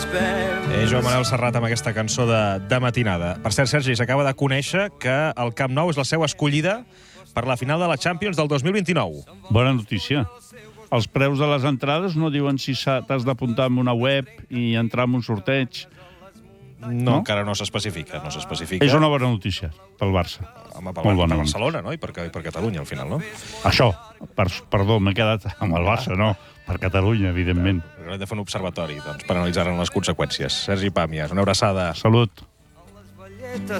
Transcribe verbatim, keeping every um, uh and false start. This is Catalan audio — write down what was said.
Eh, Joan Manel Serrat amb aquesta cançó de, de matinada. Per cert, Sergi, s'acaba de conèixer que el Camp Nou és la seu escollida per la final de la Champions del dos mil vint-i-nou. Bona notícia. Els preus de les entrades no diuen si t'has d'apuntar en una web i entrar en un sorteig. No, No? encara no s'especifica. No s'especifica. És una bona notícia pel Barça. Home, per, Molt per bona Barcelona, no? I per, i per Catalunya, al final, no? Això, per, perdó, m'he quedat amb el Barça, no, per Catalunya, evidentment. Hem de fer un observatori doncs, per analitzar les conseqüències. Sergi Pàmies, una abraçada. Salut.